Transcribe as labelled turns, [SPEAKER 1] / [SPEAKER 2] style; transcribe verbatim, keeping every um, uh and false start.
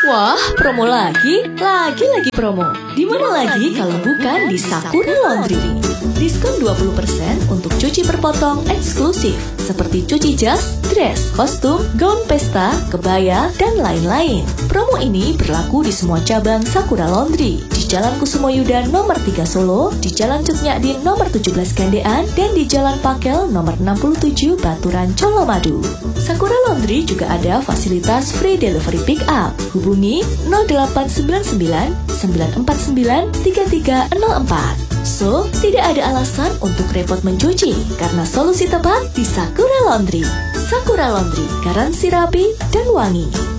[SPEAKER 1] Wah, promo lagi, lagi-lagi promo. Di mana lagi kalau bukan di Sakura Laundry? Diskon dua puluh persen untuk cuci perpotong eksklusif seperti cuci jas, dress, kostum, gaun pesta, kebaya, dan lain-lain. Promo ini berlaku di semua cabang Sakura Laundry di Jalan Kusumoyudan nomor tiga Solo, di Jalan Cut Nyadin nomor tujuh belas Gandean, dan di Jalan Pakel nomor enam puluh tujuh Baturan Colomadu. Sakura Laundry juga ada fasilitas free delivery pick up. Hubungi nol delapan sembilan sembilan sembilan empat sembilan tiga tiga nol empat. So, tidak ada alasan untuk repot mencuci karena solusi tepat di Sakura Laundry. Sakura Laundry, garansi rapi dan wangi.